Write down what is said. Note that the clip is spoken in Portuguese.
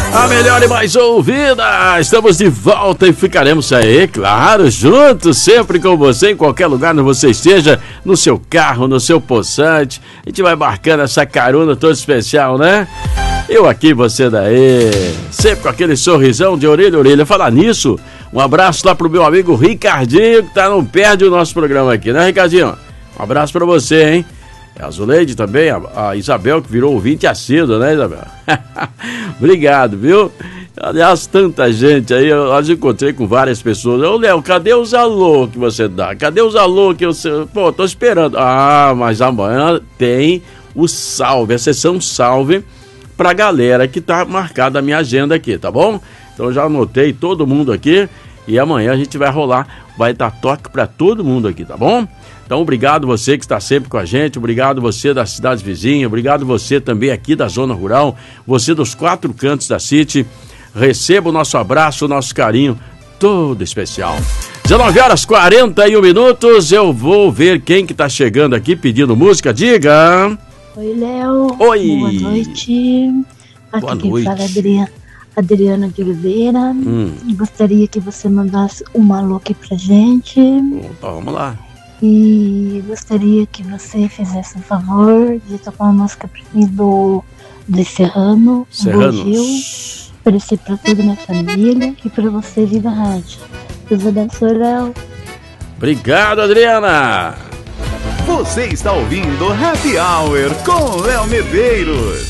A melhor e mais ouvida, estamos de volta e ficaremos aí, claro, juntos, sempre com você, em qualquer lugar onde você esteja, no seu carro, no seu poçante. A gente vai marcando essa carona toda especial, né? Eu aqui, você daí, sempre com aquele sorrisão de orelha a orelha. Falar nisso, um abraço lá pro meu amigo Ricardinho, que não perde o nosso programa aqui, né, Ricardinho? Um abraço pra você, hein? A Zuleide também, a Isabel, que virou ouvinte assíduo, né, Isabel? Obrigado, viu? Aliás, tanta gente aí, eu encontrei com várias pessoas. Ô, Léo, cadê os alô que você dá? Cadê os alô que eu... Pô, tô esperando. Ah, mas amanhã tem o salve, a sessão salve pra galera que tá marcada a minha agenda aqui, tá bom? Então já anotei todo mundo aqui e amanhã a gente vai rolar, vai dar toque pra todo mundo aqui, tá bom? Então, obrigado você que está sempre com a gente, obrigado você das cidades vizinhas, obrigado você também aqui da zona rural, você dos 4 cantos da City. Receba o nosso abraço, o nosso carinho todo especial. 19h41, eu vou ver quem que tá chegando aqui pedindo música, diga. Oi, Léo. Oi. Boa noite. Aqui Boa quem noite. fala é Adriana de Oliveira. Gostaria que você mandasse uma alô aqui pra gente. Opa, vamos lá. E gostaria que você fizesse um favor de tocar uma música pra mim do Serrano. Serranos. Oferecer pra toda a minha família e pra você vir na rádio. Deus abençoe, Léo. Obrigado, Adriana. Você está ouvindo Happy Hour com Léo Medeiros.